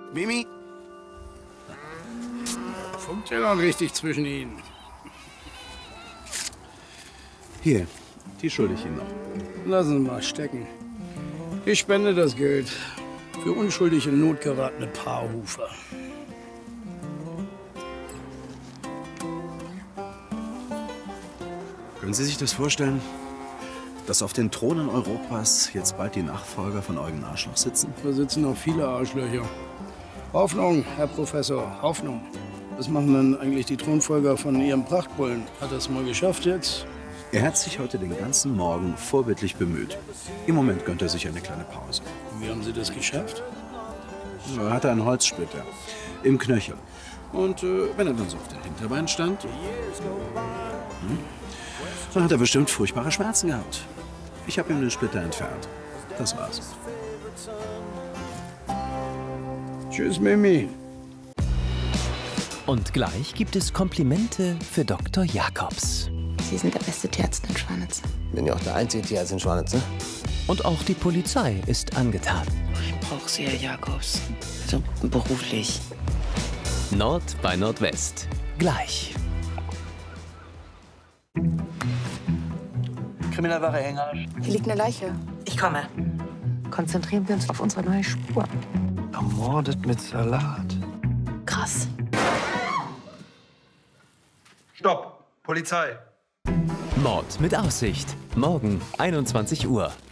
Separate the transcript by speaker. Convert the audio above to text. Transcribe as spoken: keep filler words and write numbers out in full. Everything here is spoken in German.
Speaker 1: Mimi? Funkt ja noch richtig zwischen ihnen.
Speaker 2: Hier, die schulde ich Ihnen noch.
Speaker 1: Lassen Sie mal stecken. Ich spende das Geld für unschuldig in Not geratene Paarhufer.
Speaker 2: Können Sie sich das vorstellen, dass auf den Thronen Europas jetzt bald die Nachfolger von Eugen Arschloch sitzen?
Speaker 1: Da sitzen noch viele Arschlöcher. Hoffnung, Herr Professor, Hoffnung. Was machen denn eigentlich die Thronfolger von Ihrem Prachtbullen? Hat er es mal geschafft jetzt?
Speaker 2: Er hat sich heute den ganzen Morgen vorbildlich bemüht. Im Moment gönnt er sich eine kleine Pause.
Speaker 1: Wie haben Sie das geschafft?
Speaker 2: Er hatte einen Holzsplitter im Knöchel. Und äh, wenn er dann so auf den Hinterbeinen stand, hm, dann hat er bestimmt furchtbare Schmerzen gehabt. Ich habe ihm den Splitter entfernt. Das war's.
Speaker 1: Tschüss, Mimi.
Speaker 3: Und gleich gibt es Komplimente für Doktor Jakobs.
Speaker 4: Sie sind der beste Tierarzt in Schwanitz.
Speaker 5: Bin ja auch der einzige Tierarzt in Schwanitz, ne?
Speaker 3: Und auch die Polizei ist angetan.
Speaker 4: Ich brauche Sie, Herr Jakobs. Also beruflich.
Speaker 3: Nord bei Nordwest. Gleich.
Speaker 6: Kriminalwache Hänger.
Speaker 4: Hier liegt eine Leiche. Ich komme. Konzentrieren wir uns auf unsere neue Spur.
Speaker 6: Ermordet mit Salat.
Speaker 4: Krass.
Speaker 6: Stopp! Polizei!
Speaker 3: Mord mit Aussicht. Morgen einundzwanzig Uhr.